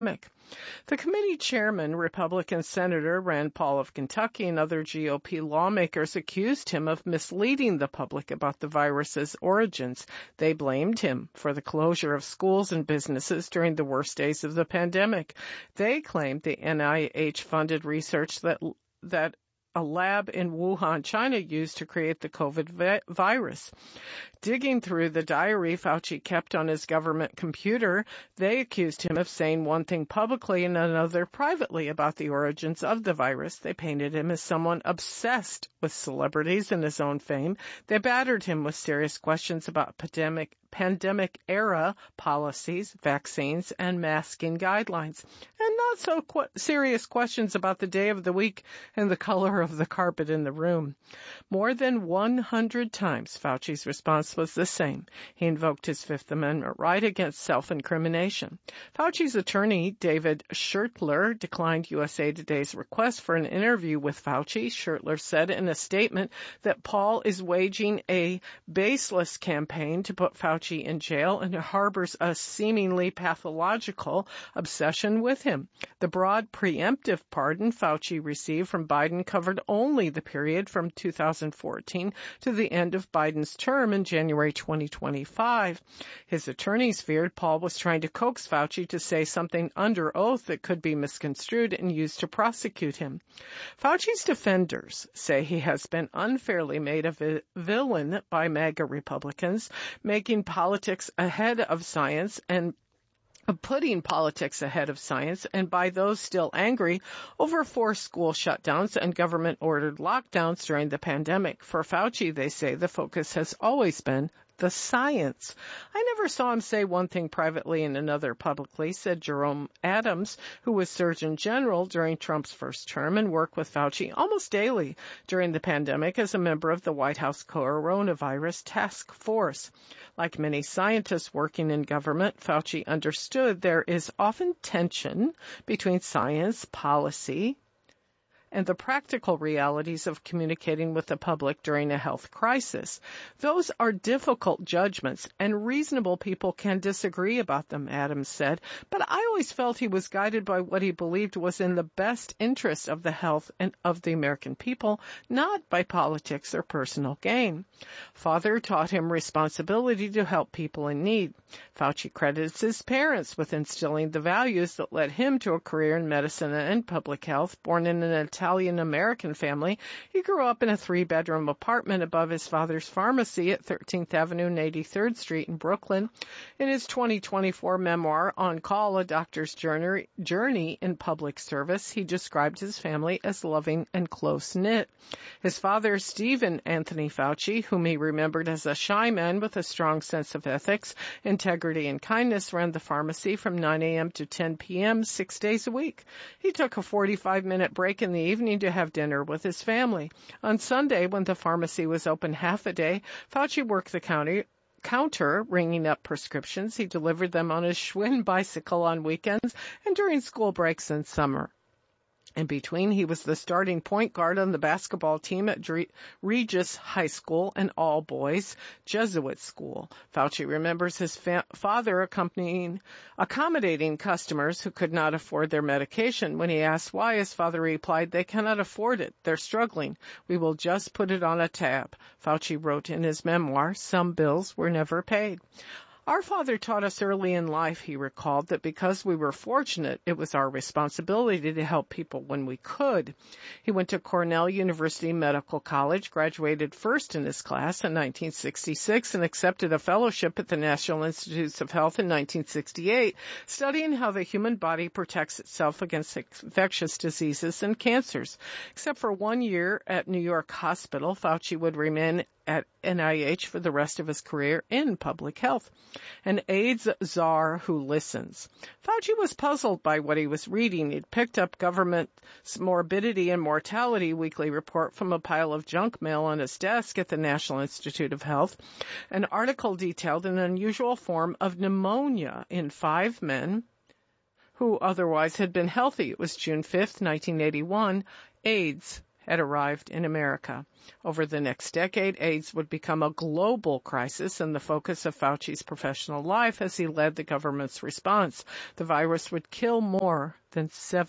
The committee chairman, Republican Senator Rand Paul of Kentucky, and other GOP lawmakers accused him of misleading the public about the virus's origins. They blamed him for the closure of schools and businesses during the worst days of the pandemic. They claimed the NIH funded research that a lab in Wuhan, China, used to create the COVID virus. Digging through the diary Fauci kept on his government computer, they accused him of saying one thing publicly and another privately about the origins of the virus. They painted him as someone obsessed with celebrities and his own fame. They battered him with serious questions about pandemic-era policies, vaccines, and masking guidelines, and not so serious questions about the day of the week and the color of the carpet in the room. More than 100 times, Fauci's response was the same. He invoked his Fifth Amendment right against self-incrimination. Fauci's attorney, David Schertler, declined USA Today's request for an interview with Fauci. Schertler said in a statement that Paul is waging a baseless campaign to put Fauci in jail and harbors a seemingly pathological obsession with him. The broad preemptive pardon Fauci received from Biden covered only the period from 2014 to the end of Biden's term in January 2025. His attorneys feared Paul was trying to coax Fauci to say something under oath that could be misconstrued and used to prosecute him. Fauci's defenders say he has been unfairly made a villain by MAGA Republicans, making politics ahead of science and putting politics ahead of science, and by those still angry over forced school shutdowns and government-ordered lockdowns during the pandemic. For Fauci, they say the focus has always been the science. I never saw him say one thing privately and another publicly, said Jerome Adams, who was Surgeon General during Trump's first term and worked with Fauci almost daily during the pandemic as a member of the White House Coronavirus Task Force. Like many scientists working in government, Fauci understood there is often tension between science, policy, and the practical realities of communicating with the public during a health crisis. Those are difficult judgments, and reasonable people can disagree about them, Adams said, but I always felt he was guided by what he believed was in the best interest of the health and of the American people, not by politics or personal gain. Father taught him responsibility to help people in need. Fauci credits his parents with instilling the values that led him to a career in medicine and public health. Born in an Italian-American family, he grew up in a 3-bedroom apartment above his father's pharmacy at 13th Avenue and 83rd Street in Brooklyn. In his 2024 memoir, On Call, A Doctor's Journey in Public Service, he described his family as loving and close-knit. His father, Stephen Anthony Fauci, whom he remembered as a shy man with a strong sense of ethics, integrity, and kindness, ran the pharmacy from 9 a.m. to 10 p.m. 6 days a week. He took a 45-minute break in the evening to have dinner with his family. On Sunday, when the pharmacy was open half a day, Fauci worked the counter, ringing up prescriptions. He delivered them on his Schwinn bicycle on weekends and during school breaks in summer. In between, he was the starting point guard on the basketball team at Regis High School, an all-boys Jesuit school. Fauci remembers his father accommodating customers who could not afford their medication. When he asked why, his father replied, "They cannot afford it. They're struggling. We will just put it on a tab." Fauci wrote in his memoir, "Some bills were never paid." Our father taught us early in life, he recalled, that because we were fortunate, it was our responsibility to help people when we could. He went to Cornell University Medical College, graduated first in his class in 1966, and accepted a fellowship at the National Institutes of Health in 1968, studying how the human body protects itself against infectious diseases and cancers. Except for 1 year at New York Hospital, Fauci would remain at NIH for the rest of his career in public health. An AIDS czar who listens. Fauci was puzzled by what he was reading. He'd picked up government's morbidity and mortality weekly report from a pile of junk mail on his desk at the National Institute of Health. An article detailed an unusual form of pneumonia in 5 men who otherwise had been healthy. It was June 5th, 1981. AIDS had arrived in America. Over the next decade, AIDS would become a global crisis and the focus of Fauci's professional life as he led the government's response. The virus would kill more than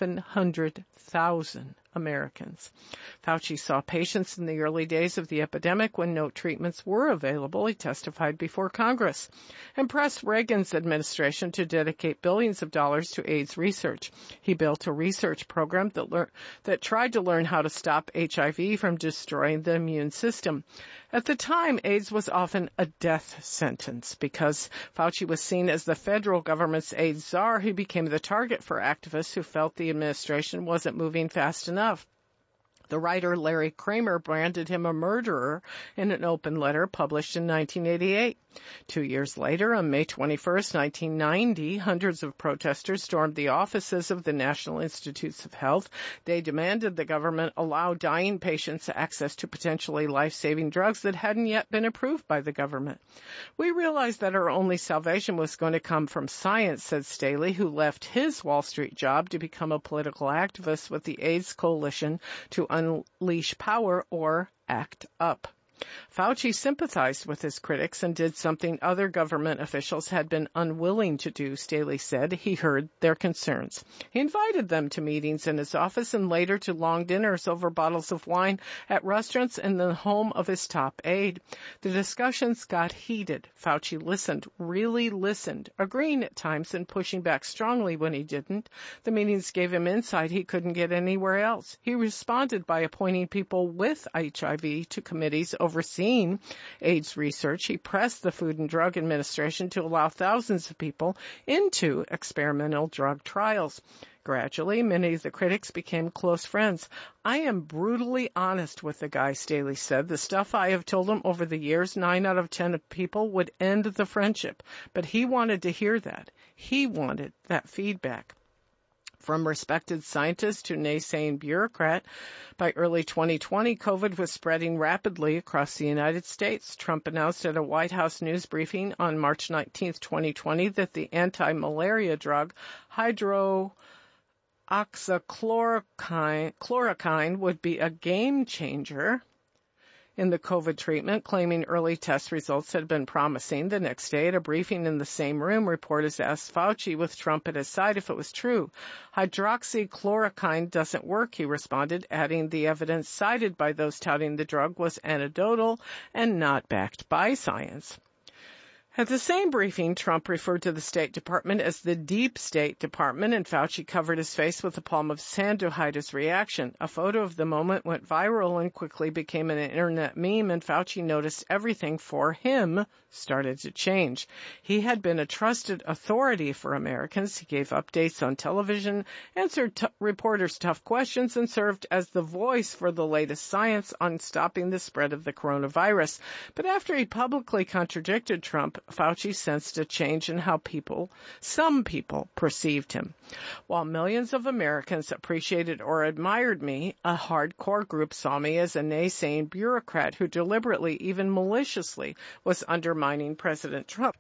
700,000 Americans. Fauci saw patients in the early days of the epidemic when no treatments were available. He testified before Congress and pressed Reagan's administration to dedicate billions of dollars to AIDS research. He built a research program that tried to learn how to stop HIV from destroying the immune system. At the time, AIDS was often a death sentence. Because Fauci was seen as the federal government's AIDS czar, he became the target for activists who felt the administration wasn't moving fast enough. The writer Larry Kramer branded him a murderer in an open letter published in 1988. 2 years later, on May 21st, 1990, hundreds of protesters stormed the offices of the National Institutes of Health. They demanded the government allow dying patients access to potentially life-saving drugs that hadn't yet been approved by the government. We realized that our only salvation was going to come from science, said Staley, who left his Wall Street job to become a political activist with the AIDS Coalition to Unleash Power, or ACT UP. Fauci sympathized with his critics and did something other government officials had been unwilling to do, Staley said. He heard their concerns. He invited them to meetings in his office and later to long dinners over bottles of wine at restaurants in the home of his top aide. The discussions got heated. Fauci listened, really listened, agreeing at times and pushing back strongly when he didn't. The meetings gave him insight he couldn't get anywhere else. He responded by appointing people with HIV to committees overseeing AIDS research. He pressed the Food and Drug Administration to allow thousands of people into experimental drug trials. Gradually, many of the critics became close friends. I am brutally honest with the guy, Staley said. The stuff I have told him over the years, 9 out of 10 people would end the friendship. But he wanted to hear that. He wanted that feedback. From respected scientist to naysaying bureaucrat, by early 2020, COVID was spreading rapidly across the United States. Trump announced at a White House news briefing on March 19, 2020, that the anti-malaria drug hydroxychloroquine would be a game changer in the COVID treatment, claiming early test results had been promising. The next day, at a briefing in the same room, reporters asked Fauci, with Trump at his side, if it was true. Hydroxychloroquine doesn't work, he responded, adding the evidence cited by those touting the drug was anecdotal and not backed by science. At the same briefing, Trump referred to the State Department as the Deep State Department, and Fauci covered his face with the palm of his hand to hide his reaction. A photo of the moment went viral and quickly became an internet meme, and Fauci noticed everything for him started to change. He had been a trusted authority for Americans. He gave updates on television, answered reporters' tough questions, and served as the voice for the latest science on stopping the spread of the coronavirus. But after he publicly contradicted Trump, Fauci sensed a change in how some people perceived him. While millions of Americans appreciated or admired me, a hardcore group saw me as a naysaying bureaucrat who deliberately, even maliciously, was undermining President Trump.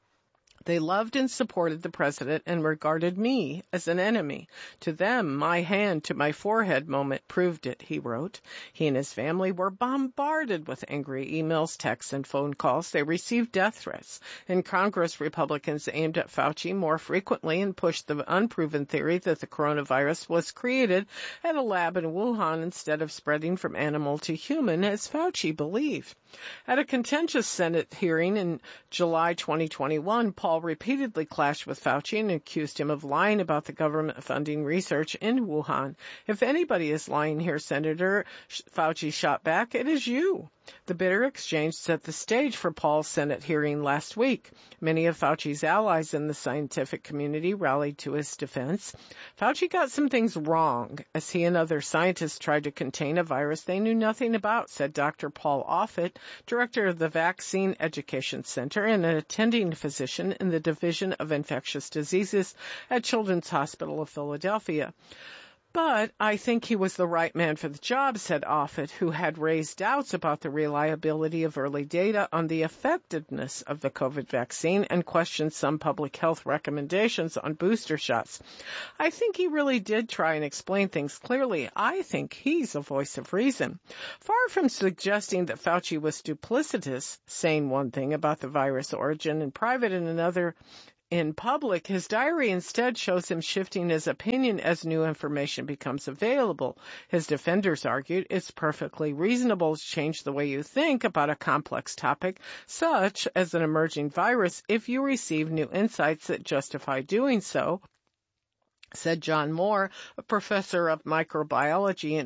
They loved and supported the president and regarded me as an enemy. To them, my hand to my forehead moment proved it, he wrote. He and his family were bombarded with angry emails, texts, and phone calls. They received death threats. In Congress, Republicans aimed at Fauci more frequently and pushed the unproven theory that the coronavirus was created at a lab in Wuhan instead of spreading from animal to human, as Fauci believed. At a contentious Senate hearing in July 2021, Paul repeatedly clashed with Fauci and accused him of lying about the government funding research in Wuhan. If anybody is lying here, Senator, Fauci shot back, it is you. The bitter exchange set the stage for Paul's Senate hearing last week. Many of Fauci's allies in the scientific community rallied to his defense. Fauci got some things wrong as he and other scientists tried to contain a virus they knew nothing about, said Dr. Paul Offit, director of the Vaccine Education Center and an attending physician in the Division of Infectious Diseases at Children's Hospital of Philadelphia. But I think he was the right man for the job, said Offit, who had raised doubts about the reliability of early data on the effectiveness of the COVID vaccine and questioned some public health recommendations on booster shots. I think he really did try and explain things clearly. I think he's a voice of reason. Far from suggesting that Fauci was duplicitous, saying one thing about the virus origin in private and another in public, his diary instead shows him shifting his opinion as new information becomes available. His defenders argued it's perfectly reasonable to change the way you think about a complex topic, such as an emerging virus, if you receive new insights that justify doing so, said John Moore, a professor of microbiology and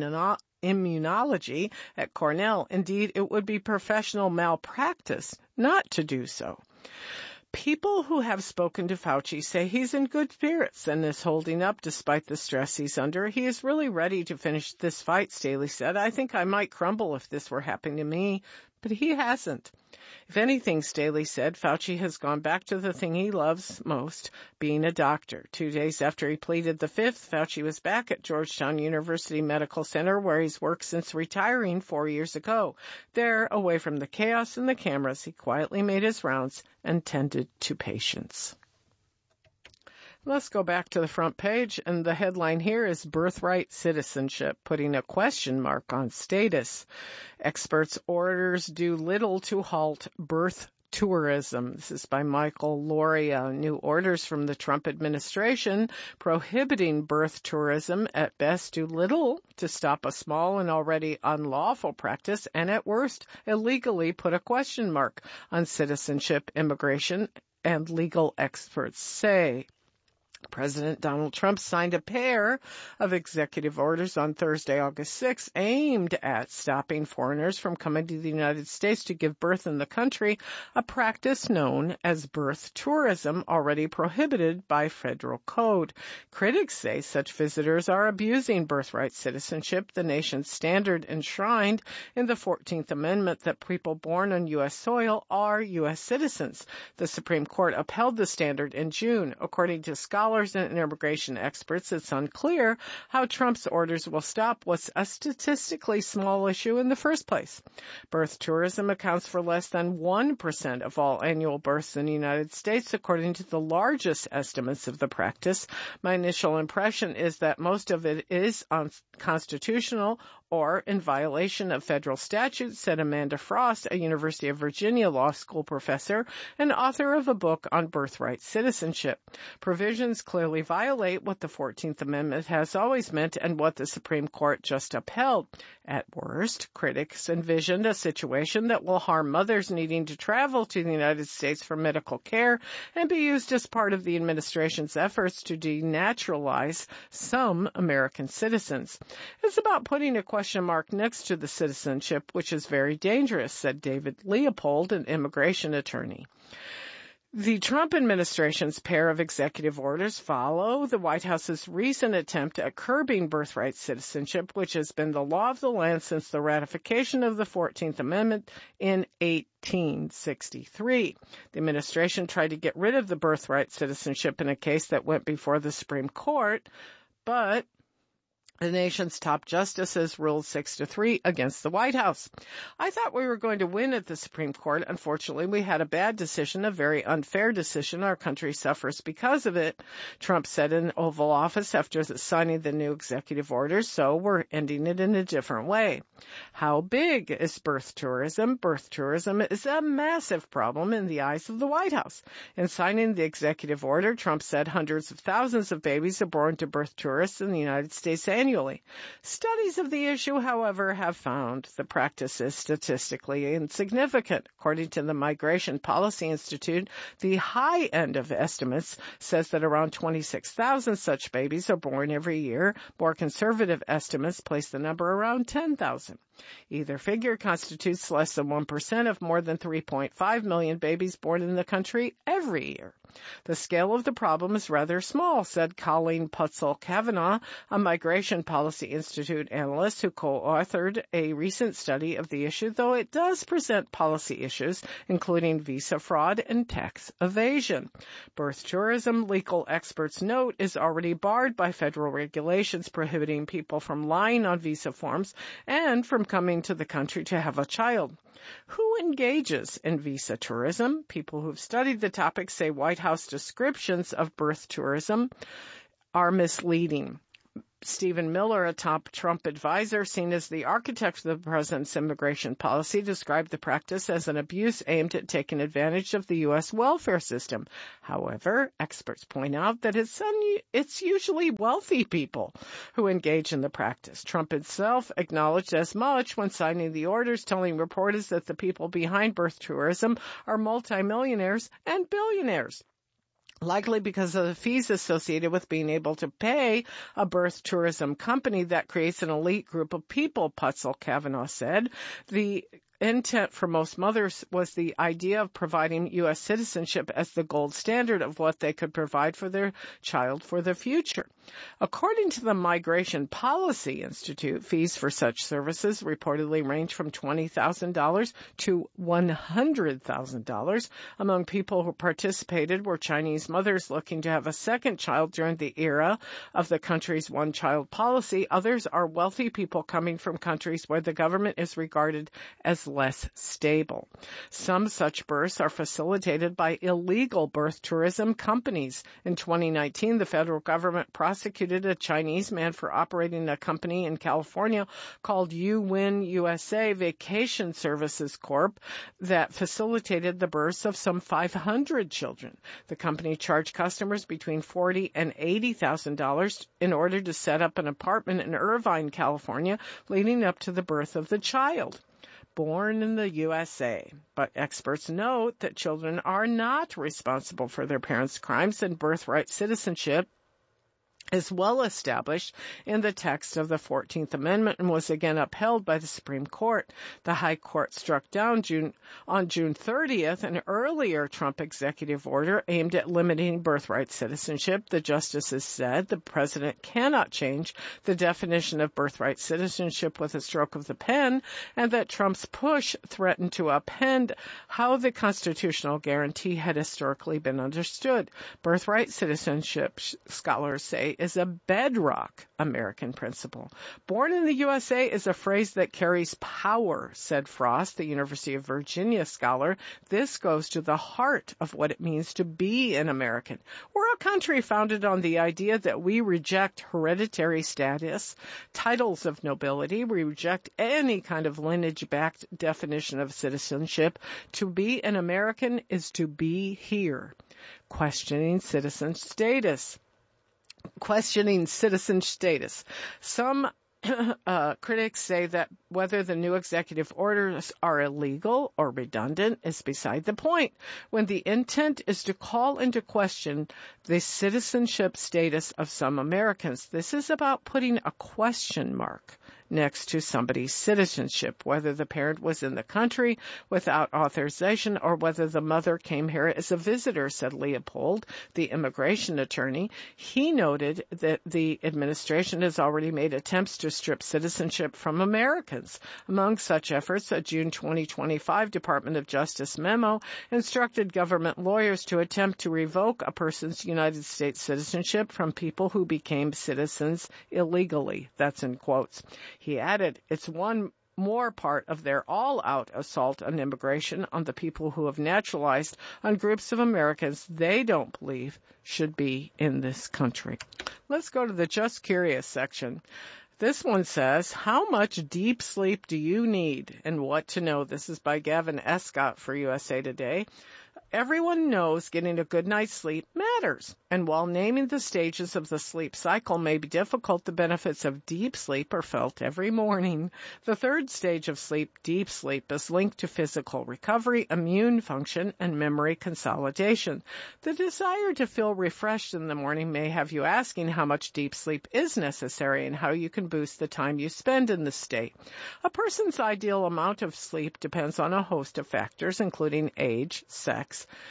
immunology at Cornell. Indeed, it would be professional malpractice not to do so. People who have spoken to Fauci say he's in good spirits and is holding up despite the stress he's under. He is really ready to finish this fight, Staley said. I think I might crumble if this were happening to me, but he hasn't. If anything, Staley said, Fauci has gone back to the thing he loves most, being a doctor. 2 days after he pleaded the Fifth, Fauci was back at Georgetown University Medical Center, where he's worked since retiring 4 years ago. There, away from the chaos and the cameras, he quietly made his rounds and tended to patients. Let's go back to the front page, and the headline here is Birthright Citizenship, putting a question mark on status. Experts' orders do little to halt birth tourism. This is by Michael Loria. New orders from the Trump administration prohibiting birth tourism at best do little to stop a small and already unlawful practice, and at worst illegally put a question mark on citizenship, immigration, and legal experts say. President Donald Trump signed a pair of executive orders on Thursday, August 6th, aimed at stopping foreigners from coming to the United States to give birth in the country, a practice known as birth tourism, already prohibited by federal code. Critics say such visitors are abusing birthright citizenship, the nation's standard enshrined in the 14th Amendment that people born on U.S. soil are U.S. citizens. The Supreme Court upheld the standard in June. According to scholars and immigration experts, it's unclear how Trump's orders will stop what's a statistically small issue in the first place. Birth tourism accounts for less than 1% of all annual births in the United States, according to the largest estimates of the practice. My initial impression is that most of it is unconstitutional or in violation of federal statutes, said Amanda Frost, a University of Virginia law school professor and author of a book on birthright citizenship. Provisions clearly violate what the 14th Amendment has always meant and what the Supreme Court just upheld. At worst, critics envisioned a situation that will harm mothers needing to travel to the United States for medical care and be used as part of the administration's efforts to denaturalize some American citizens. It's about putting a question mark next to the citizenship, which is very dangerous, said David Leopold, an immigration attorney. The Trump administration's pair of executive orders follow the White House's recent attempt at curbing birthright citizenship, which has been the law of the land since the ratification of the 14th Amendment in 1863. The administration tried to get rid of the birthright citizenship in a case that went before the Supreme Court, but the nation's top justices ruled 6-3 against the White House. I thought we were going to win at the Supreme Court. Unfortunately, we had a bad decision, a very unfair decision. Our country suffers because of it, Trump said in Oval Office after signing the new executive orders, so we're ending it in a different way. How big is birth tourism? Birth tourism is a massive problem in the eyes of the White House. In signing the executive order, Trump said hundreds of thousands of babies are born to birth tourists in the United States annually. Studies of the issue, however, have found the practice is statistically insignificant. According to the Migration Policy Institute, the high end of estimates says that around 26,000 such babies are born every year. More conservative estimates place the number around 10,000. Either figure constitutes less than 1% of more than 3.5 million babies born in the country every year. The scale of the problem is rather small, said Colleen Putzel-Kavanaugh, a Migration Policy Institute analyst who co-authored a recent study of the issue, though it does present policy issues, including visa fraud and tax evasion. Birth tourism, legal experts note, is already barred by federal regulations prohibiting people from lying on visa forms and from coming to the country to have a child. Who engages in visa tourism? People who've studied the topic say White House descriptions of birth tourism are misleading. Stephen Miller, a top Trump advisor seen as the architect of the president's immigration policy, described the practice as an abuse aimed at taking advantage of the U.S. welfare system. However, experts point out that it's usually wealthy people who engage in the practice. Trump himself acknowledged as much when signing the orders, telling reporters that the people behind birth tourism are multimillionaires and billionaires, likely because of the fees associated with being able to pay a birth tourism company that creates an elite group of people, Putzel-Kavanaugh said. The intent for most mothers was the idea of providing U.S. citizenship as the gold standard of what they could provide for their child for the future. According to the Migration Policy Institute, fees for such services reportedly range from $20,000 to $100,000. Among people who participated were Chinese mothers looking to have a second child during the era of the country's one-child policy. Others are wealthy people coming from countries where the government is regarded as less stable. Some such births are facilitated by illegal birth tourism companies. In 2019, the federal government prosecuted a Chinese man for operating a company in California called UWin USA Vacation Services Corp. That facilitated the births of some 500 children. The company charged customers between $40,000 and $80,000 in order to set up an apartment in Irvine, California, leading up to the birth of the child. Born in the USA, but experts note that children are not responsible for their parents' crimes, and birthright citizenship is well established in the text of the 14th Amendment and was again upheld by the Supreme Court. The High Court struck down on June 30th an earlier Trump executive order aimed at limiting birthright citizenship. The justices said the president cannot change the definition of birthright citizenship with a stroke of the pen, and that Trump's push threatened to upend how the constitutional guarantee had historically been understood. Birthright citizenship, scholars say, is a bedrock American principle. Born in the USA is a phrase that carries power, said Frost, the University of Virginia scholar. This goes to the heart of what it means to be an American. We're a country founded on the idea that we reject hereditary status, titles of nobility. We reject any kind of lineage-backed definition of citizenship. To be an American is to be here. Questioning citizen status. Some critics say that whether the new executive orders are illegal or redundant is beside the point, when the intent is to call into question the citizenship status of some Americans. This is about putting a question mark next to somebody's citizenship, whether the parent was in the country without authorization or whether the mother came here as a visitor, said Leopold, the immigration attorney. He noted that the administration has already made attempts to strip citizenship from Americans. Among such efforts, a June 2025 Department of Justice memo instructed government lawyers to attempt to revoke a person's United States citizenship from people who became citizens illegally. That's in quotes. He added, it's one more part of their all-out assault on immigration on the people who have naturalized on groups of Americans they don't believe should be in this country. Let's go to the Just Curious section. This one says, how much deep sleep do you need and what to know? This is by Gavin Escott for USA Today. Everyone knows getting a good night's sleep matters. And while naming the stages of the sleep cycle may be difficult, the benefits of deep sleep are felt every morning. The third stage of sleep, deep sleep, is linked to physical recovery, immune function, and memory consolidation. The desire to feel refreshed in the morning may have you asking how much deep sleep is necessary and how you can boost the time you spend in this state. A person's ideal amount of sleep depends on a host of factors, including age, sex,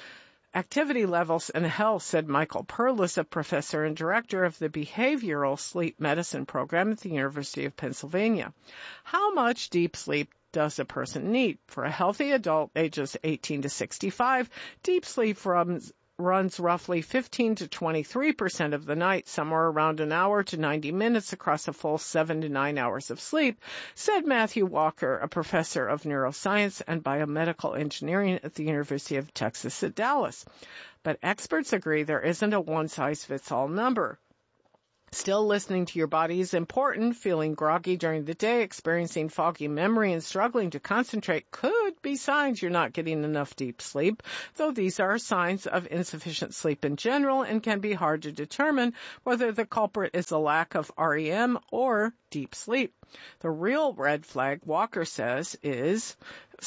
activity levels and health, said Michael Perlis, a professor and director of the Behavioral Sleep Medicine program at the University of Pennsylvania. How much deep sleep does a person need? For a healthy adult ages 18 to 65, deep sleep runs roughly 15 to 23% of the night, somewhere around an hour to 90 minutes across a full 7 to 9 hours of sleep, said Matthew Walker, a professor of neuroscience and biomedical engineering at the University of Texas at Dallas. But experts agree there isn't a one-size-fits-all number. Still, listening to your body is important. Feeling groggy during the day, experiencing foggy memory, and struggling to concentrate could be signs you're not getting enough deep sleep, though these are signs of insufficient sleep in general and can be hard to determine whether the culprit is a lack of REM or deep sleep. The real red flag, Walker says, is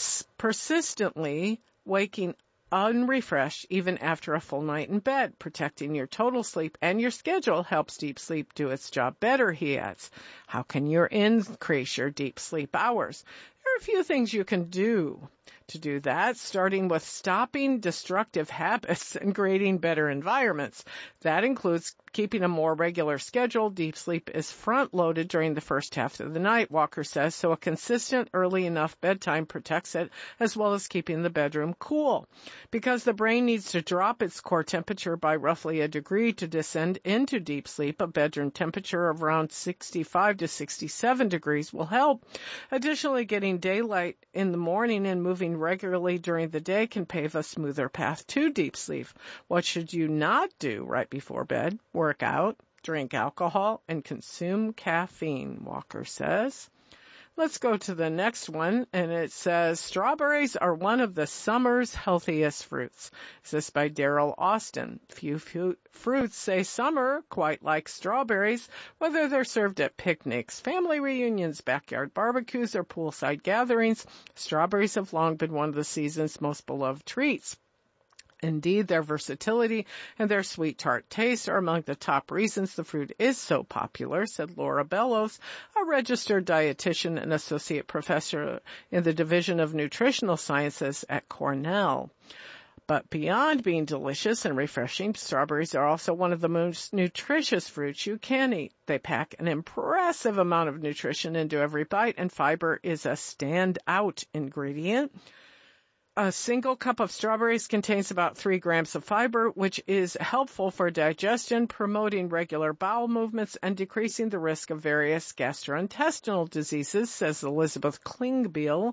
persistently waking unrefreshed even after a full night in bed. Protecting your total sleep and your schedule helps deep sleep do its job better, he adds. How can you increase your deep sleep hours? There are a few things you can do to do that, starting with stopping destructive habits and creating better environments. That includes keeping a more regular schedule. Deep sleep is front-loaded during the first half of the night, Walker says, so a consistent early enough bedtime protects it, as well as keeping the bedroom cool. Because the brain needs to drop its core temperature by roughly a degree to descend into deep sleep, a bedroom temperature of around 65 to 67 degrees will help. Additionally, getting daylight in the morning and moving regularly during the day can pave a smoother path to deep sleep. What should you not do right before bed? Work out, drink alcohol, and consume caffeine, Walker says. Let's go to the next one, and it says, strawberries are one of the summer's healthiest fruits. This is by Daryl Austin. Few fruits say summer quite like strawberries, whether they're served at picnics, family reunions, backyard barbecues, or poolside gatherings. Strawberries have long been one of the season's most beloved treats. Indeed, their versatility and their sweet tart taste are among the top reasons the fruit is so popular, said Laura Bellows, a registered dietitian and associate professor in the Division of Nutritional Sciences at Cornell. But beyond being delicious and refreshing, strawberries are also one of the most nutritious fruits you can eat. They pack an impressive amount of nutrition into every bite, and fiber is a standout ingredient. A single cup of strawberries contains about 3 grams of fiber, which is helpful for digestion, promoting regular bowel movements, and decreasing the risk of various gastrointestinal diseases, says Elizabeth Klingbeil,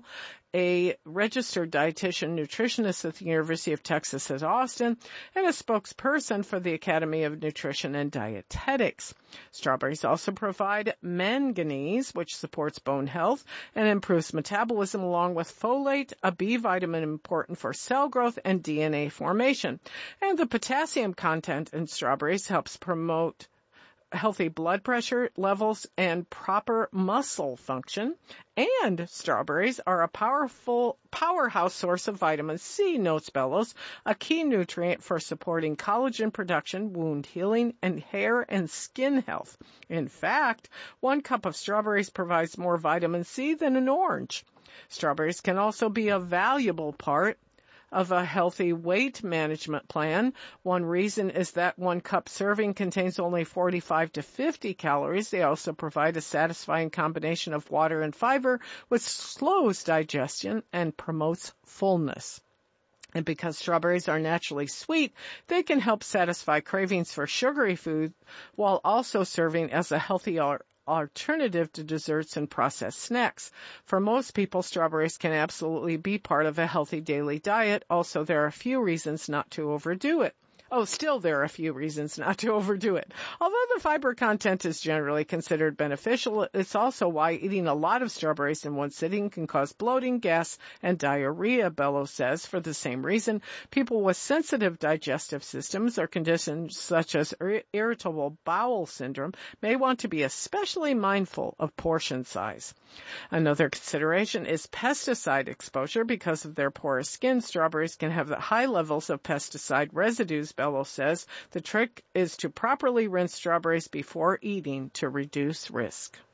a registered dietitian nutritionist at the University of Texas at Austin and a spokesperson for the Academy of Nutrition and Dietetics. Strawberries also provide manganese, which supports bone health and improves metabolism, along with folate, a B vitamin important for cell growth and DNA formation. And the potassium content in strawberries helps promote healthy blood pressure levels and proper muscle function. And strawberries are a powerful powerhouse source of vitamin C, notes Bellows, a key nutrient for supporting collagen production, wound healing, and hair and skin health. In fact, 1 cup of strawberries provides more vitamin C than an orange. Strawberries can also be a valuable part of a healthy weight management plan. One reason is that 1 cup serving contains only 45 to 50 calories. They also provide a satisfying combination of water and fiber, which slows digestion and promotes fullness. And because strawberries are naturally sweet, they can help satisfy cravings for sugary food while also serving as a healthy alternative to desserts and processed snacks. For most people, strawberries can absolutely be part of a healthy daily diet. Also, there are a few reasons not to overdo it. There are a few reasons not to overdo it. Although the fiber content is generally considered beneficial, it's also why eating a lot of strawberries in one sitting can cause bloating, gas, and diarrhea, Bellows says. For the same reason, people with sensitive digestive systems or conditions such as irritable bowel syndrome may want to be especially mindful of portion size. Another consideration is pesticide exposure. Because of their porous skin, strawberries can have high levels of pesticide residues, Bellows says. The trick is to properly rinse strawberries before eating to reduce risk.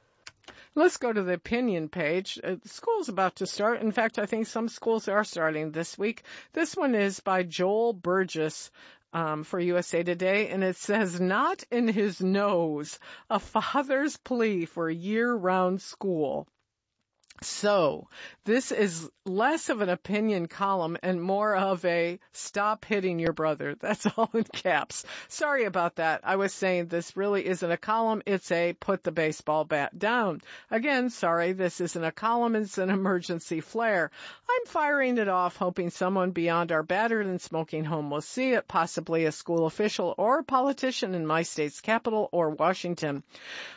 Let's go to the opinion page. School's about to start. In fact, I think some schools are starting this week. This one is by Joel Burgess for USA Today, and it says, "Not in his nose, a father's plea for year-round school." So this is less of an opinion column and more of a stop hitting your brother. That's all in caps. Sorry about that. I was saying this really isn't a column. It's a put the baseball bat down. Again, sorry, this isn't a column. It's an emergency flare. I'm firing it off, hoping someone beyond our battered and smoking home will see it, possibly a school official or a politician in my state's capital or Washington.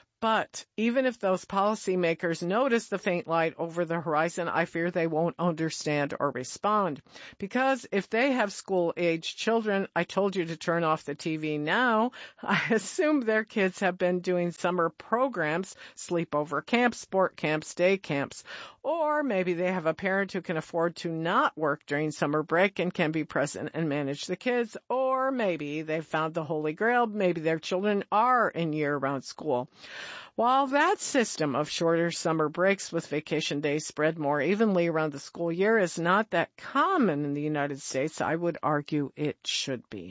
But even if those policymakers notice the faint light over the horizon, I fear they won't understand or respond. Because if they have school-age children, I told you to turn off the TV now, I assume their kids have been doing summer programs, sleepover camps, sport camps, day camps. Or maybe they have a parent who can afford to not work during summer break and can be present and manage the kids. Or maybe they've found the Holy Grail. Maybe their children are in year-round school. While that system of shorter summer breaks with vacation days spread more evenly around the school year is not that common in the United States, I would argue it should be.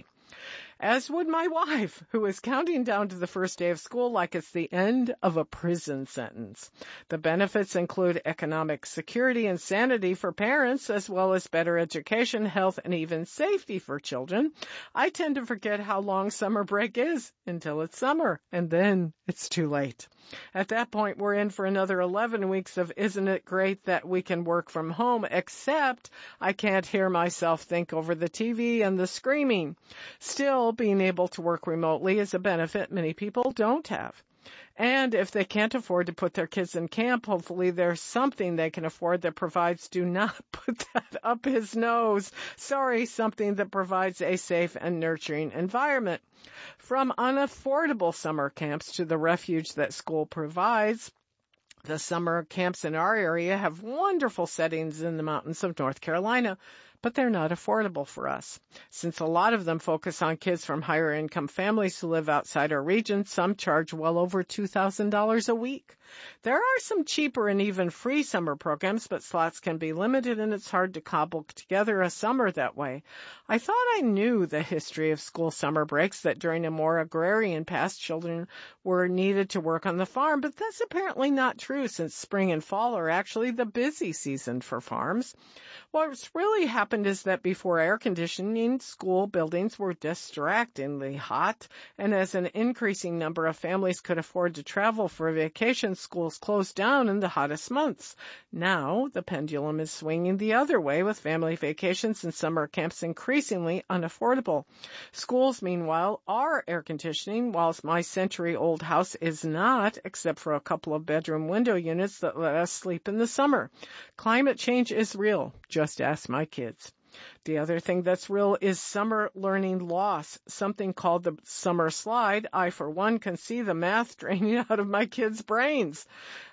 As would my wife, who is counting down to the first day of school like it's the end of a prison sentence. The benefits include economic security and sanity for parents, as well as better education, health, and even safety for children. I tend to forget how long summer break is until it's summer, and then it's too late. At that point, we're in for another 11 weeks of isn't it great that we can work from home, except I can't hear myself think over the TV and the screaming. Still, being able to work remotely is a benefit many people don't have. And if they can't afford to put their kids in camp, hopefully there's something they can afford that provides, do not put that up his nose. Sorry, something that provides a safe and nurturing environment. From unaffordable summer camps to the refuge that school provides, the summer camps in our area have wonderful settings in the mountains of North Carolina, but they're not affordable for us. Since a lot of them focus on kids from higher income families who live outside our region, some charge well over $2,000 a week. There are some cheaper and even free summer programs, but slots can be limited and it's hard to cobble together a summer that way. I thought I knew the history of school summer breaks, that during a more agrarian past, children were needed to work on the farm, but that's apparently not true since spring and fall are actually the busy season for farms. What's really happened is that before air conditioning, school buildings were distractingly hot, and as an increasing number of families could afford to travel for vacation, schools closed down in the hottest months. Now, the pendulum is swinging the other way, with family vacations and summer camps increasingly unaffordable. Schools, meanwhile, are air conditioning, whilst my century-old house is not, except for a couple of bedroom window units that let us sleep in the summer. Climate change is real. Just ask my kids. The other thing that's real is summer learning loss, something called the summer slide. I, for one, can see the math draining out of my kids' brains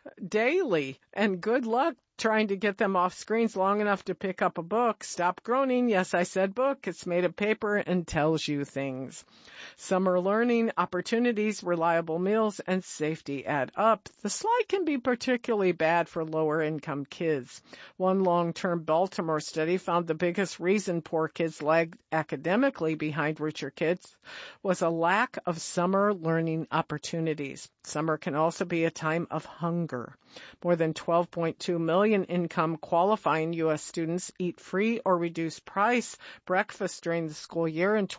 daily, and good luck trying to get them off screens long enough to pick up a book. Stop groaning. Yes, I said book. It's made of paper and tells you things. Summer learning opportunities, reliable meals, and safety add up. The slide can be particularly bad for lower-income kids. One long-term Baltimore study found the biggest reason poor kids lagged academically behind richer kids was a lack of summer learning opportunities. Summer can also be a time of hunger. More than 12.2 million income qualifying U.S. students eat free or reduced price breakfast during the school year, and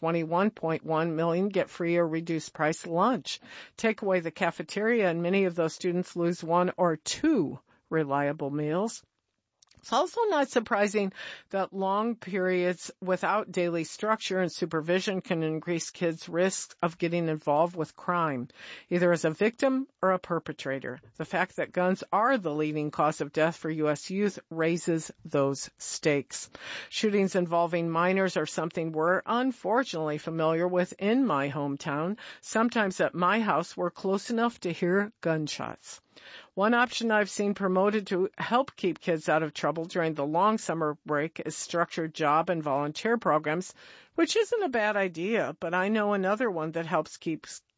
21.1 million get free or reduced price lunch. Take away the cafeteria, and many of those students lose one or two reliable meals. It's also not surprising that long periods without daily structure and supervision can increase kids' risks of getting involved with crime, either as a victim or a perpetrator. The fact that guns are the leading cause of death for U.S. youth raises those stakes. Shootings involving minors are something we're unfortunately familiar with in my hometown. Sometimes at my house, we're close enough to hear gunshots. One option I've seen promoted to help keep kids out of trouble during the long summer break is structured job and volunteer programs, which isn't a bad idea, but I know another one that helps keep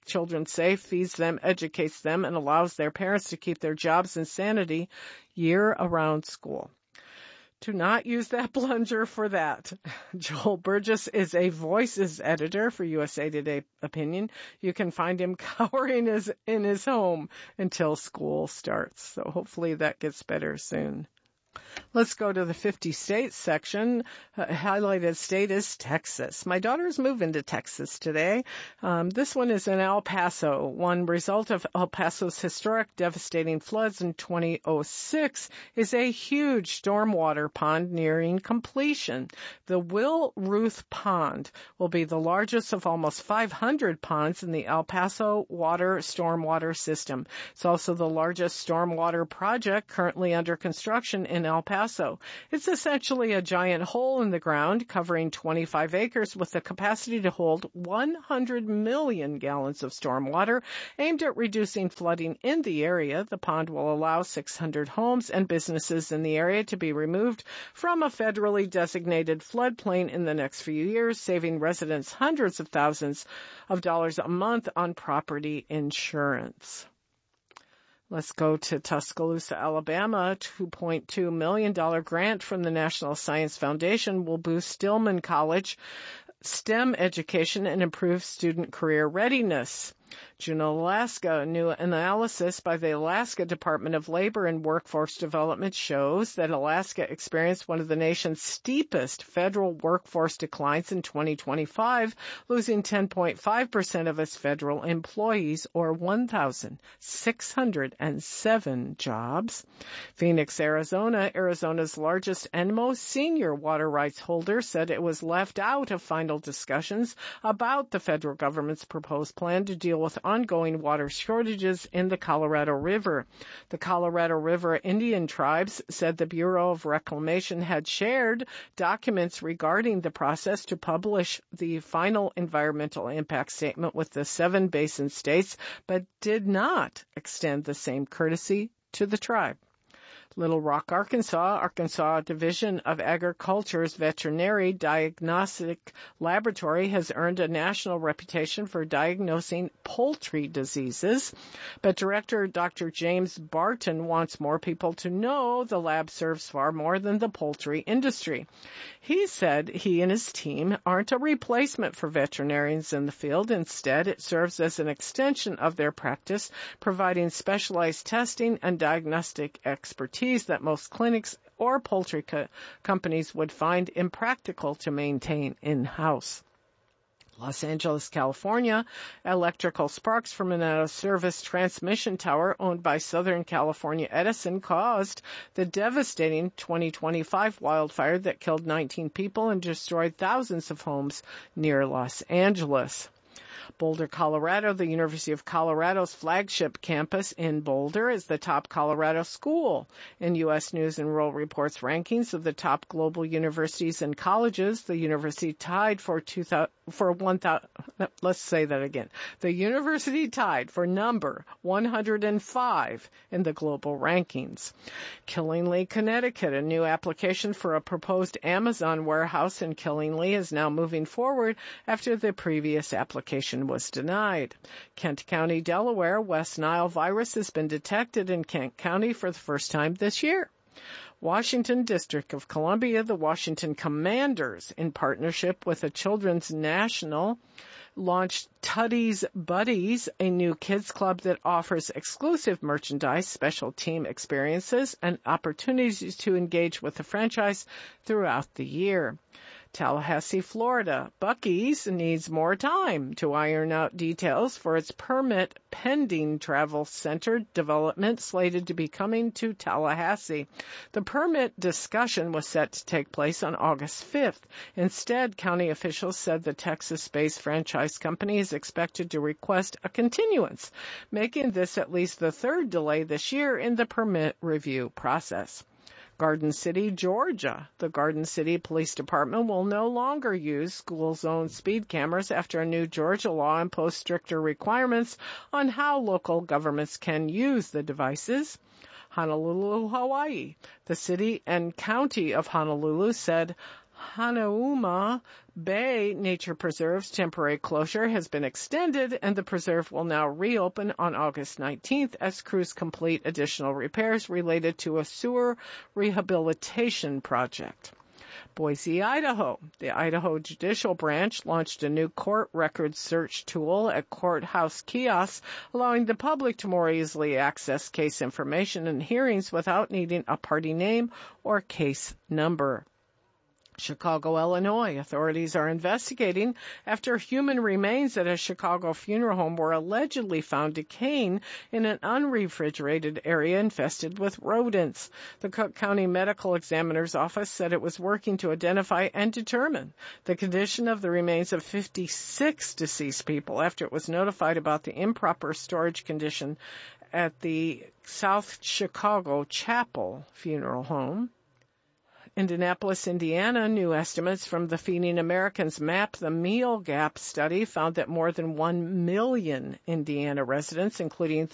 children safe, feeds them, educates them, and allows their parents to keep their jobs and sanity year-around school. Do not use that plunger for that. Joel Burgess is a Voices editor for USA Today Opinion. You can find him cowering in his home until school starts. So hopefully that gets better soon. Let's go to the 50 states section. Highlighted state is Texas. My daughter's moving to Texas today. This one is in El Paso. One result of El Paso's historic devastating floods in 2006 is a huge stormwater pond nearing completion. The Will Ruth Pond will be the largest of almost 500 ponds in the El Paso stormwater system. It's also the largest stormwater project currently under construction in El Paso. It's essentially a giant hole in the ground covering 25 acres with the capacity to hold 100 million gallons of stormwater aimed at reducing flooding in the area. The pond will allow 600 homes and businesses in the area to be removed from a federally designated floodplain in the next few years, saving residents hundreds of thousands of dollars a month on property insurance. Let's go to Tuscaloosa, Alabama. A $2.2 million grant from the National Science Foundation will boost Stillman College STEM education and improve student career readiness. Juneau, Alaska. A new analysis by the Alaska Department of Labor and Workforce Development shows that Alaska experienced one of the nation's steepest federal workforce declines in 2025, losing 10.5% of its federal employees, or 1,607 jobs. Phoenix, Arizona. Arizona's largest and most senior water rights holder said it was left out of final discussions about the federal government's proposed plan to deal with ongoing water shortages in the Colorado River. The Colorado River Indian tribes said the Bureau of Reclamation had shared documents regarding the process to publish the final environmental impact statement with the 7 basin states, but did not extend the same courtesy to the tribe. Little Rock, Arkansas Division of Agriculture's Veterinary Diagnostic Laboratory has earned a national reputation for diagnosing poultry diseases. But Director Dr. James Barton wants more people to know the lab serves far more than the poultry industry. He said he and his team aren't a replacement for veterinarians in the field. Instead, it serves as an extension of their practice, providing specialized testing and diagnostic expertise that most clinics or poultry companies would find impractical to maintain in-house. Los Angeles, California. Electrical sparks from an out-of-service transmission tower owned by Southern California Edison caused the devastating 2025 wildfire that killed 19 people and destroyed thousands of homes near Los Angeles. Boulder, Colorado. The University of Colorado's flagship campus in Boulder is the top Colorado school. In U.S. News and World Report's rankings of the top global universities and colleges, the university tied for The university tied for number 105 in the global rankings. Killingly, Connecticut. A new application for a proposed Amazon warehouse in Killingly is now moving forward after the previous application was denied. Kent County, Delaware. West Nile virus has been detected in Kent County for the first time this year. Washington, District of Columbia. The Washington Commanders, in partnership with the Children's National, launched Tuddy's Buddies, a new kids club that offers exclusive merchandise, special team experiences, and opportunities to engage with the franchise throughout the year. Tallahassee, Florida. Buc-ee's needs more time to iron out details for its permit-pending travel center development slated to be coming to Tallahassee. The permit discussion was set to take place on August 5th. Instead, county officials said the Texas-based franchise company is expected to request a continuance, making this at least the third delay this year in the permit review process. Garden City, Georgia. The Garden City Police Department will no longer use school zone speed cameras after a new Georgia law imposed stricter requirements on how local governments can use the devices. Honolulu, Hawaii. The city and county of Honolulu said Hanauma Bay Nature Preserve's temporary closure has been extended, and the preserve will now reopen on August 19th as crews complete additional repairs related to a sewer rehabilitation project. Boise, Idaho. The Idaho Judicial Branch launched a new court record search tool at courthouse kiosks, allowing the public to more easily access case information and hearings without needing a party name or case number. Chicago, Illinois. Authorities are investigating after human remains at a Chicago funeral home were allegedly found decaying in an unrefrigerated area infested with rodents. The Cook County Medical Examiner's Office said it was working to identify and determine the condition of the remains of 56 deceased people after it was notified about the improper storage condition at the South Chicago Chapel Funeral Home. Indianapolis, Indiana, new estimates from the Feeding Americans Map the Meal Gap study found that more than 1 million Indiana residents, including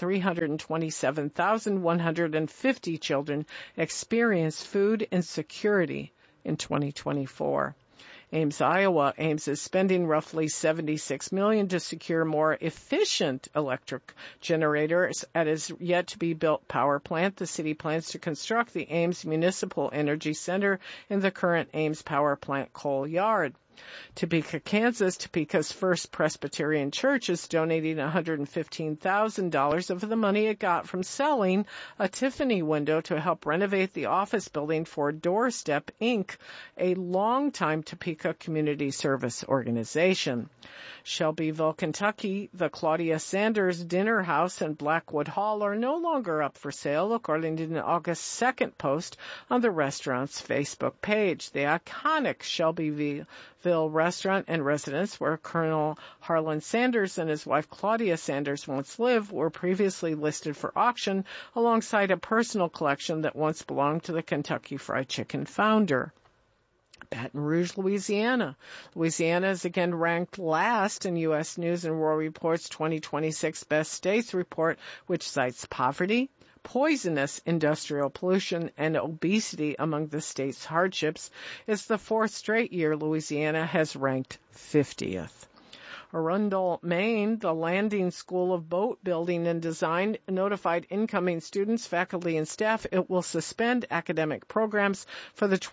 327,150 children, experienced food insecurity in 2024. Ames, Iowa. Ames is spending roughly $76 million to secure more efficient electric generators at its yet-to-be-built power plant. The city plans to construct the Ames Municipal Energy Center in the current Ames Power Plant coal yard. Topeka, Kansas. Topeka's First Presbyterian Church is donating $115,000 of the money it got from selling a Tiffany window to help renovate the office building for Doorstep, Inc., a longtime Topeka community service organization. Shelbyville, Kentucky. The Claudia Sanders Dinner House and Blackwood Hall are no longer up for sale, according to an August 2nd post on the restaurant's Facebook page. The iconic Shelbyville restaurant and residence where Colonel Harlan Sanders and his wife Claudia Sanders once lived were previously listed for auction alongside a personal collection that once belonged to the Kentucky Fried Chicken founder. Baton Rouge, Louisiana. Louisiana is again ranked last in U.S. News and World Report's 2026 Best States report, which cites poverty, poisonous industrial pollution, and obesity among the state's hardships. It's the fourth straight year Louisiana has ranked 50th. Arundel, Maine, the Landing School of Boat Building and Design notified incoming students, faculty, and staff it will suspend academic programs for the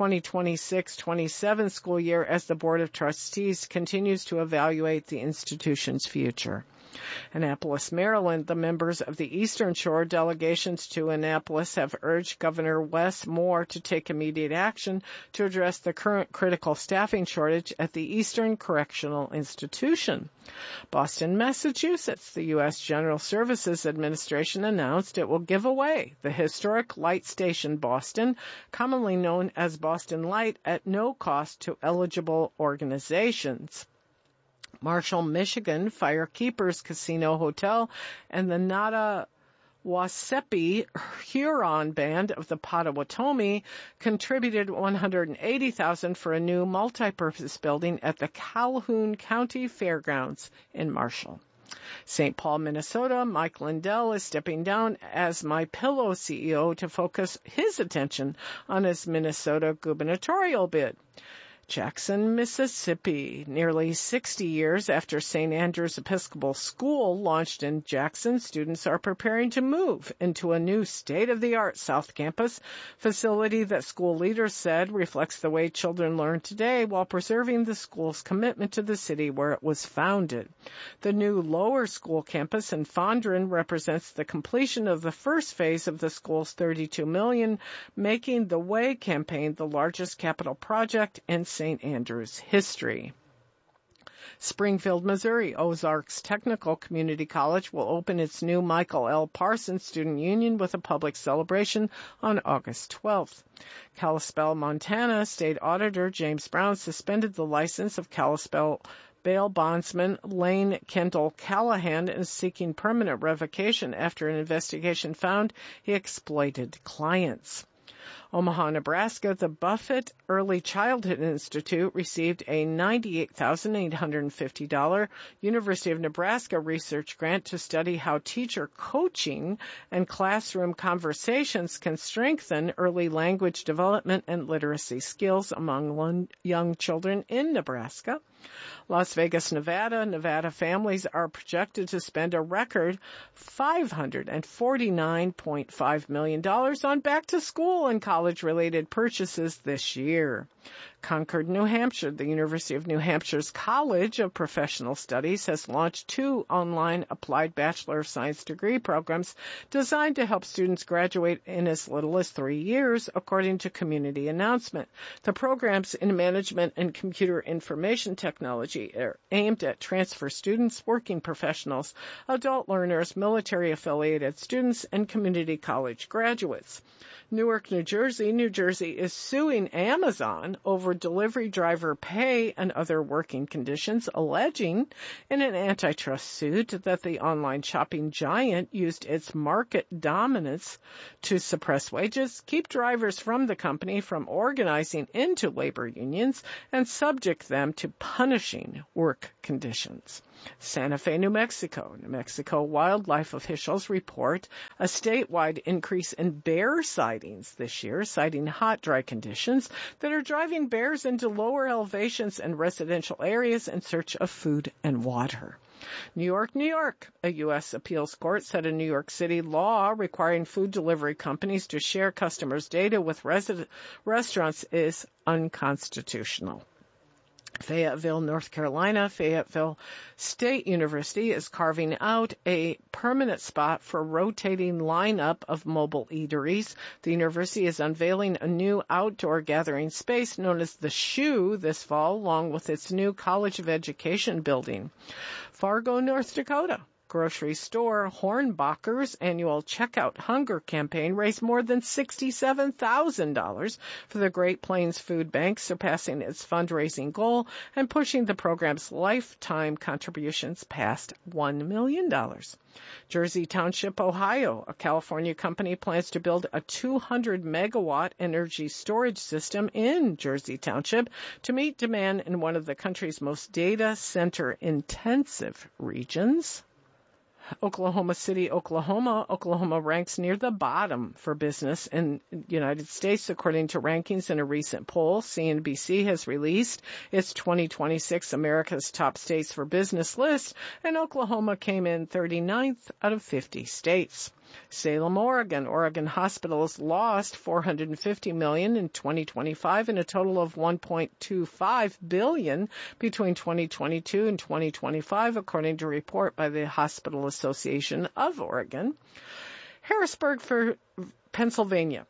2026-27 school year as the Board of Trustees continues to evaluate the institution's future. Annapolis, Maryland. The members of the Eastern Shore delegations to Annapolis have urged Governor Wes Moore to take immediate action to address the current critical staffing shortage at the Eastern Correctional Institution. Boston, Massachusetts. The U.S. General Services Administration announced it will give away the historic Light Station Boston, commonly known as Boston Light, at no cost to eligible organizations. Marshall, Michigan, Firekeepers Casino Hotel and the Nada-Wasepi Huron Band of the Potawatomi contributed $180,000 for a new multi-purpose building at the Calhoun County Fairgrounds in Marshall. St. Paul, Minnesota. Mike Lindell is stepping down as MyPillow CEO to focus his attention on his Minnesota gubernatorial bid. Jackson, Mississippi. Nearly 60 years after St. Andrew's Episcopal School launched in Jackson, students are preparing to move into a new state-of-the-art South Campus facility that school leaders said reflects the way children learn today while preserving the school's commitment to the city where it was founded. The new lower school campus in Fondren represents the completion of the first phase of the school's $32 million Making the Way campaign, the largest capital project in St. Andrew's history. Springfield, Missouri. Ozarks Technical Community College will open its new Michael L. Parsons Student Union with a public celebration on August 12th. Kalispell, Montana. State Auditor James Brown suspended the license of Kalispell bail bondsman Lane Kendall Callahan and is seeking permanent revocation after an investigation found he exploited clients. Omaha, Nebraska, the Buffett Early Childhood Institute received a $98,850 University of Nebraska research grant to study how teacher coaching and classroom conversations can strengthen early language development and literacy skills among young children in Nebraska. Las Vegas, Nevada. Nevada families are projected to spend a record $549.5 million on back-to-school and college-related purchases this year. Concord, New Hampshire. The University of New Hampshire's College of Professional Studies has launched 2 online applied Bachelor of Science degree programs designed to help students graduate in as little as 3 years, according to community announcement. The programs in management and computer information technology are aimed at transfer students, working professionals, adult learners, military-affiliated students, and community college graduates. Newark, New Jersey. New Jersey is suing Amazon over delivery driver pay and other working conditions, alleging in an antitrust suit that the online shopping giant used its market dominance to suppress wages, keep drivers from the company from organizing into labor unions, and subject them to punishing work conditions. Santa Fe, New Mexico. New Mexico wildlife officials report a statewide increase in bear sightings this year, citing hot, dry conditions that are driving bears into lower elevations and residential areas in search of food and water. New York, New York. A U.S. appeals court said a New York City law requiring food delivery companies to share customers' data with restaurants is unconstitutional. Fayetteville, North Carolina. Fayetteville State University is carving out a permanent spot for rotating lineup of mobile eateries. The university is unveiling a new outdoor gathering space known as the Shoe this fall, along with its new College of Education building. Fargo, North Dakota. Grocery store Hornbacher's annual Checkout Hunger campaign raised more than $67,000 for the Great Plains Food Bank, surpassing its fundraising goal and pushing the program's lifetime contributions past $1 million. Jersey Township, Ohio. A California company plans to build a 200-megawatt energy storage system in Jersey Township to meet demand in one of the country's most data center-intensive regions. Oklahoma City, Oklahoma. Oklahoma ranks near the bottom for business in the United States, according to rankings in a recent poll. CNBC has released its 2026 America's Top States for Business list, and Oklahoma came in 39th out of 50 states. Salem, Oregon. Oregon hospitals lost $450 million in 2025 and a total of $1.25 billion between 2022 and 2025, according to a report by the Hospital Association of Oregon. Harrisburg, Pennsylvania.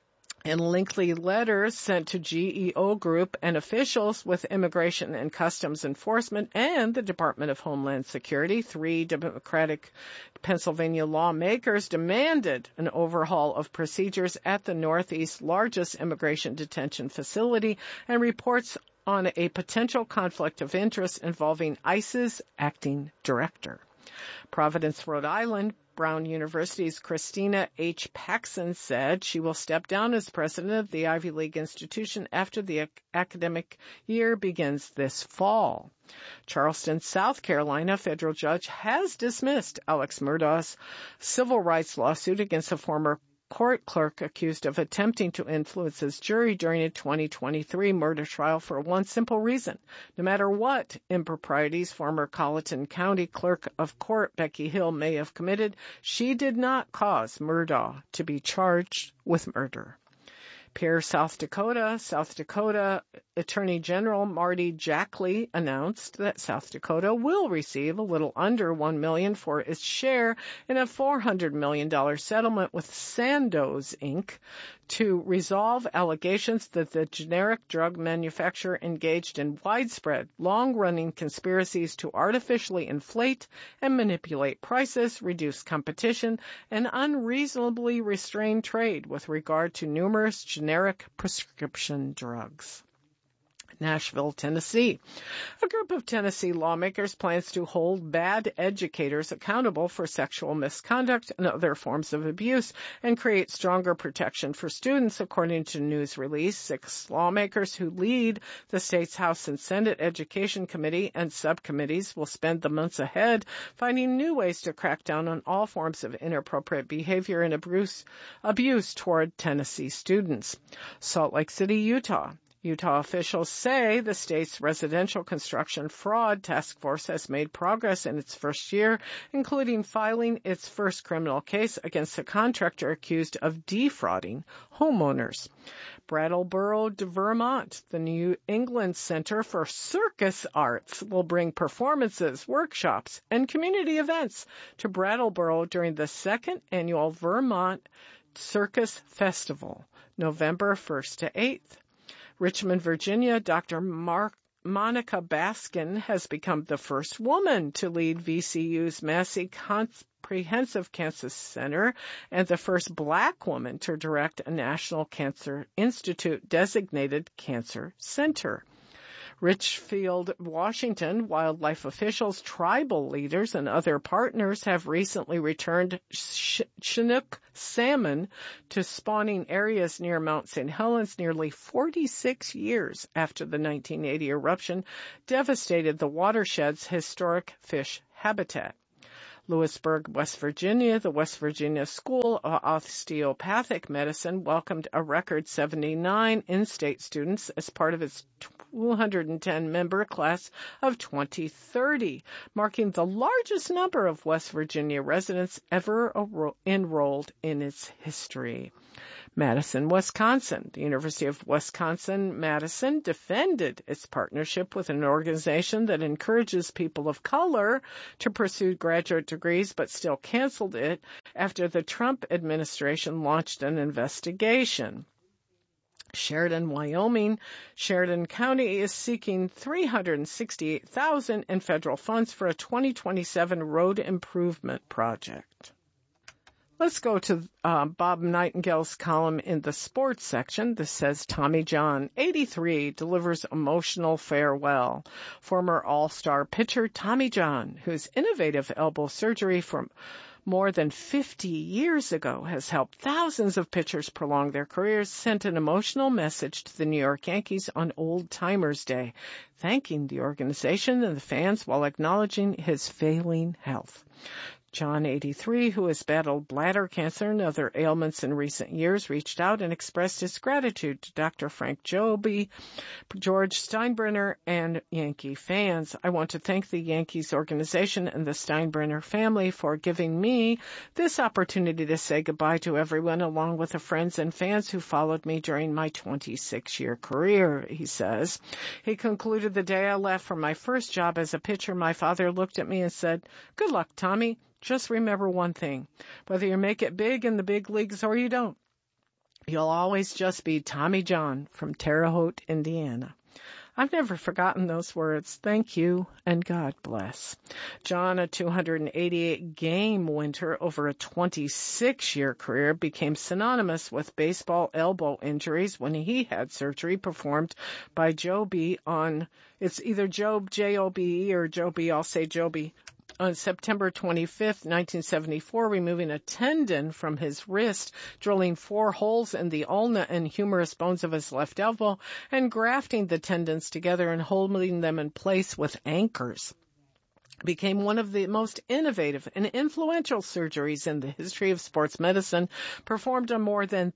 In lengthy letters sent to GEO Group and officials with Immigration and Customs Enforcement and the Department of Homeland Security, 3 Democratic Pennsylvania lawmakers demanded an overhaul of procedures at the Northeast's largest immigration detention facility and reports on a potential conflict of interest involving ICE's acting director. Providence, Rhode Island. Brown University's Christina H. Paxson said she will step down as president of the Ivy League institution after the academic year begins this fall. Charleston, South Carolina, federal judge has dismissed Alex Murdaugh's civil rights lawsuit against a former court clerk accused of attempting to influence his jury during a 2023 murder trial for one simple reason. No matter what improprieties former Colleton County Clerk of Court Becky Hill may have committed, she did not cause Murdaugh to be charged with murder. Pierre, South Dakota Attorney General Marty Jackley announced that South Dakota will receive a little under $1 million for its share in a $400 million settlement with Sandoz, Inc. to resolve allegations that the generic drug manufacturer engaged in widespread, long-running conspiracies to artificially inflate and manipulate prices, reduce competition, and unreasonably restrain trade with regard to numerous generic prescription drugs. Nashville, Tennessee. A group of Tennessee lawmakers plans to hold bad educators accountable for sexual misconduct and other forms of abuse and create stronger protection for students, according to news release. 6 lawmakers who lead the state's House and Senate Education Committee and subcommittees will spend the months ahead finding new ways to crack down on all forms of inappropriate behavior and abuse toward Tennessee students. Salt Lake City, Utah. Utah officials say the state's residential construction fraud task force has made progress in its first year, including filing its first criminal case against a contractor accused of defrauding homeowners. Brattleboro, Vermont. The New England Center for Circus Arts will bring performances, workshops, and community events to Brattleboro during the 2nd annual Vermont Circus Festival, November 1st to 8th. Richmond, Virginia, Dr. Monica Baskin has become the first woman to lead VCU's Massey Comprehensive Cancer Center and the first Black woman to direct a National Cancer Institute designated cancer center. Richfield, Washington, wildlife officials, tribal leaders, and other partners have recently returned Chinook salmon to spawning areas near Mount St. Helens nearly 46 years after the 1980 eruption devastated the watershed's historic fish habitat. Lewisburg, West Virginia, the West Virginia School of Osteopathic Medicine welcomed a record 79 in-state students as part of its 210-member class of 2030, marking the largest number of West Virginia residents ever enrolled in its history. Madison, Wisconsin. The University of Wisconsin-Madison defended its partnership with an organization that encourages people of color to pursue graduate degrees, but still canceled it after the Trump administration launched an investigation. Sheridan, Wyoming. Sheridan County is seeking $368,000 in federal funds for a 2027 road improvement project. Let's go to Bob Nightingale's column in the sports section. This says Tommy John, 83, delivers emotional farewell. Former all-star pitcher Tommy John, whose innovative elbow surgery from more than 50 years ago has helped thousands of pitchers prolong their careers, sent an emotional message to the New York Yankees on Old Timers Day, thanking the organization and the fans while acknowledging his failing health. John, 83, who has battled bladder cancer and other ailments in recent years, reached out and expressed his gratitude to Dr. Frank Joby, George Steinbrenner, and Yankee fans. I want to thank the Yankees organization and the Steinbrenner family for giving me this opportunity to say goodbye to everyone, along with the friends and fans who followed me during my 26-year career, he says. He concluded, the day I left for my first job as a pitcher, my father looked at me and said, "Good luck, Tommy. Just remember one thing, whether you make it big in the big leagues or you don't, you'll always just be Tommy John from Terre Haute, Indiana." I've never forgotten those words. Thank you, and God bless. John, a 288-game winter over a 26-year career, became synonymous with baseball elbow injuries when he had surgery performed by Joby on, it's either Job, J-O-B-E, or Joby, I'll say Joby, on September 25th, 1974, removing a tendon from his wrist, drilling 4 holes in the ulna and humerus bones of his left elbow, and grafting the tendons together and holding them in place with anchors. Became one of the most innovative and influential surgeries in the history of sports medicine, performed on more than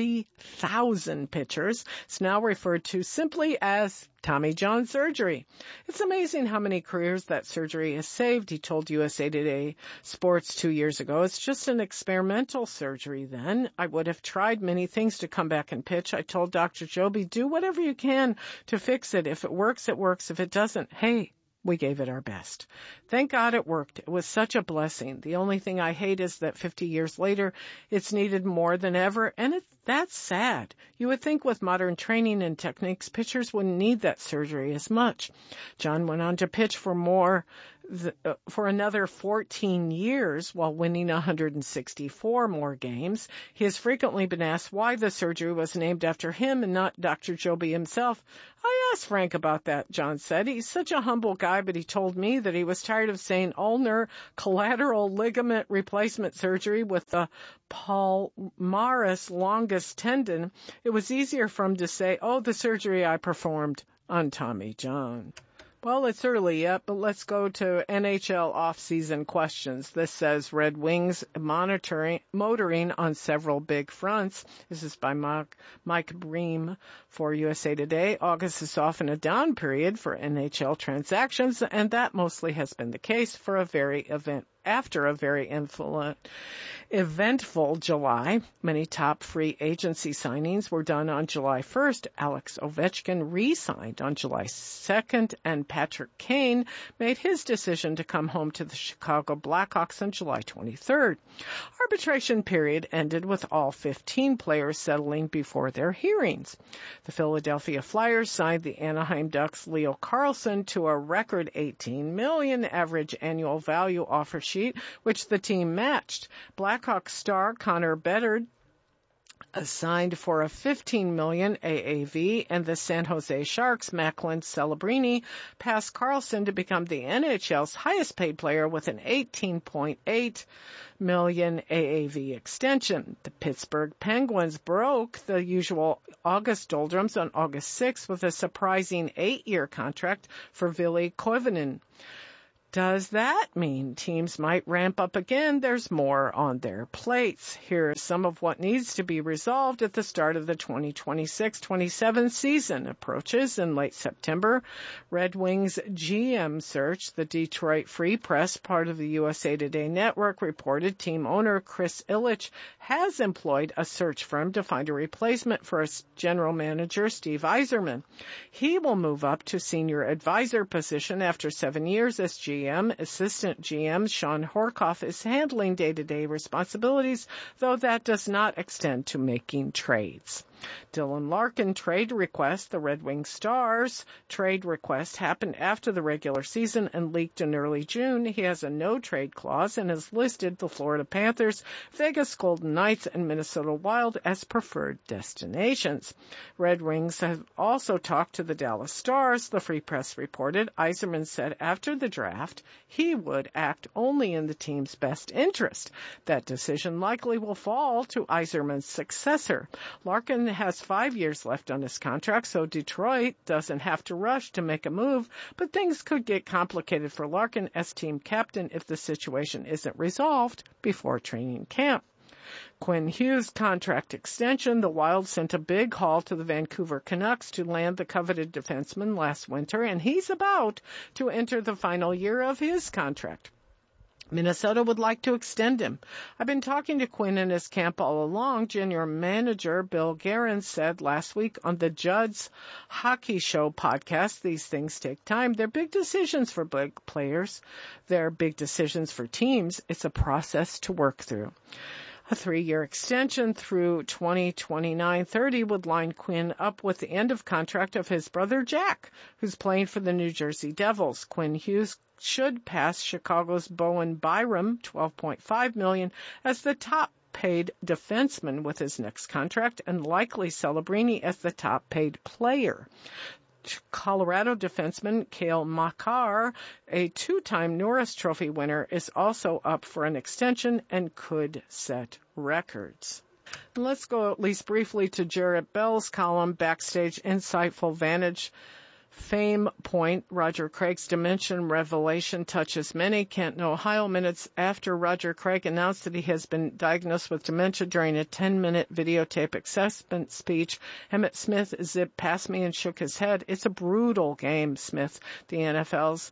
3,000 pitchers. It's now referred to simply as Tommy John surgery. It's amazing how many careers that surgery has saved, he told USA Today Sports 2 years ago. It's just an experimental surgery then. I would have tried many things to come back and pitch. I told Dr. Joby, do whatever you can to fix it. If it works, it works. If it doesn't, hey, we gave it our best. Thank God it worked. It was such a blessing. The only thing I hate is that 50 years later, it's needed more than ever, and that's sad. You would think with modern training and techniques, pitchers wouldn't need that surgery as much. John went on to pitch for another 14 years while winning 164 more games. He has frequently been asked why the surgery was named after him and not Dr. Joby himself. I asked Frank about that, John said. He's such a humble guy, but he told me that he was tired of saying ulnar collateral ligament replacement surgery with the palmaris longus tendon. It was easier for him to say, oh, the surgery I performed on Tommy John. Well, it's early yet, but let's go to NHL off-season questions. This says Red Wings motoring on several big fronts. This is by Mike Bream for USA Today. August is often a down period for NHL transactions, and that mostly has been the case for after a very eventful July. Many top free agency signings were done on July 1st. Alex Ovechkin re-signed on July 2nd, and Patrick Kane made his decision to come home to the Chicago Blackhawks on July 23rd. Arbitration period ended with all 15 players settling before their hearings. The Philadelphia Flyers signed the Anaheim Ducks' Leo Carlsson to a record $18 million average annual value offer sheet, which the team matched. Blackhawks star Connor Bedard signed for a $15 million AAV, and the San Jose Sharks' Macklin Celebrini passed Carlson to become the NHL's highest-paid player with an $18.8 million AAV extension. The Pittsburgh Penguins broke the usual August doldrums on August 6th with a surprising 8-year contract for Ville Koivunen. Does that mean teams might ramp up again? There's more on their plates. Here's some of what needs to be resolved at the start of the 2026-27 season. Approaches in late September. Red Wings GM search. The Detroit Free Press, part of the USA Today network, reported team owner Chris Ilitch has employed a search firm to find a replacement for general manager Steve Yzerman. He will move up to senior advisor position after 7 years as GM. Assistant GM Sean Horkoff is handling day-to-day responsibilities, though that does not extend to making trades. Dylan Larkin trade request. The Red Wings Stars trade request happened after the regular season and leaked in early June. He has a no-trade clause and has listed the Florida Panthers, Vegas Golden Knights, and Minnesota Wild as preferred destinations. Red Wings have also talked to the Dallas Stars, the Free Press reported. Yzerman said after the draft he would act only in the team's best interest. That decision likely will fall to Yzerman's successor. Larkin has 5 years left on his contract, so Detroit doesn't have to rush to make a move, but things could get complicated for Larkin as team captain if the situation isn't resolved before training camp. Quinn Hughes' contract extension. The Wild sent a big haul to the Vancouver Canucks to land the coveted defenseman last winter, and he's about to enter the final year of his contract. Minnesota would like to extend him. I've been talking to Quinn in his camp all along, general manager Bill Guerin said last week on the Judd's Hockey Show podcast. These things take time. They're big decisions for big players. They're big decisions for teams. It's a process to work through. A 3-year extension through 2029-30 would line Quinn up with the end of contract of his brother Jack, who's playing for the New Jersey Devils. Quinn Hughes should pass Chicago's Bowen Byram, $12.5 million, as the top-paid defenseman with his next contract, and likely Celebrini as the top-paid player. Colorado defenseman Cale Makar, a 2-time Norris Trophy winner, is also up for an extension and could set records. Let's go at least briefly to Jarrett Bell's column, Backstage Insightful Vantage. Fame Point, Roger Craig's Dimension Revelation touches many. Canton, Ohio, minutes after Roger Craig announced that he has been diagnosed with dementia during a 10-minute videotape acceptance speech, Emmitt Smith zipped past me and shook his head. It's a brutal game, Smith, the NFL's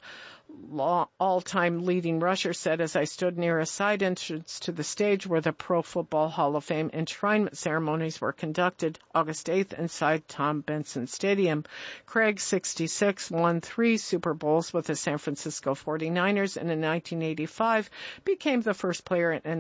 all-time leading rusher, said as I stood near a side entrance to the stage where the Pro Football Hall of Fame enshrinement ceremonies were conducted August 8th inside Tom Benson Stadium. Craig, 66, won 3 Super Bowls with the San Francisco 49ers, and in 1985 became the first player in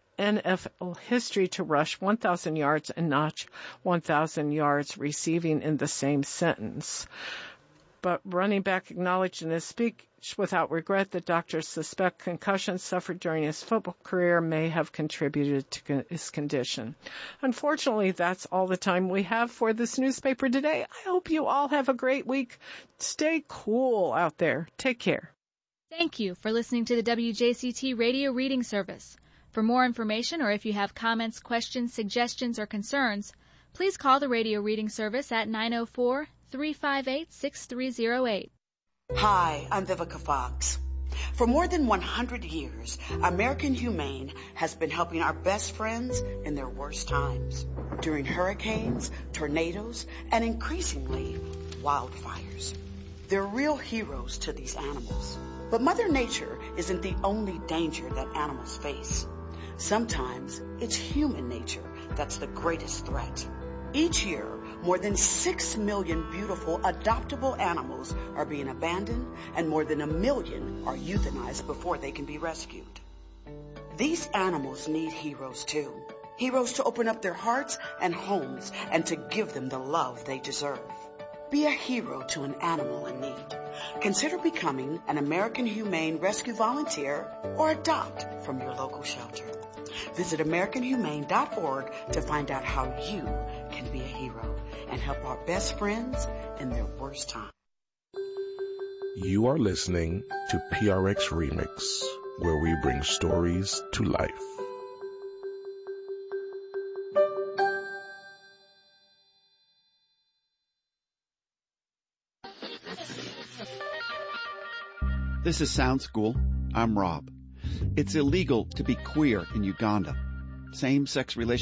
NFL history to rush 1,000 yards and notch 1,000 yards receiving in the same sentence. But running back acknowledged in his speech acknowledged without regret that doctors suspect concussions suffered during his football career may have contributed to his condition. Unfortunately, that's all the time we have for this newspaper today. I hope you all have a great week. Stay cool out there. Take care. Thank you for listening to the WJCT Radio Reading Service. For more information or if you have comments, questions, suggestions, or concerns, please call the Radio Reading Service at 904-358-6308. Hi, I'm Vivica Fox. For more than 100 years, American Humane has been helping our best friends in their worst times, during hurricanes, tornadoes, and increasingly, wildfires. They're real heroes to these animals. But Mother Nature isn't the only danger that animals face. Sometimes it's human nature that's the greatest threat. Each year, more than 6 million beautiful adoptable animals are being abandoned, and more than 1 million are euthanized before they can be rescued. These animals need heroes too. Heroes to open up their hearts and homes and to give them the love they deserve. Be a hero to an animal in need. Consider becoming an American Humane Rescue Volunteer or adopt from your local shelter. Visit AmericanHumane.org to find out how you can be a hero and help our best friends in their worst time. You are listening to PRX Remix, where we bring stories to life. This is Sound School. I'm Rob. It's illegal to be queer in Uganda. Same-sex relationships